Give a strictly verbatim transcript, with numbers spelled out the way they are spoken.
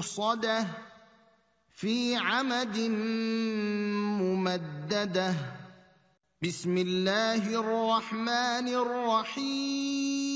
مؤصده في عمد ممدده بسم الله الرحمن الرحيم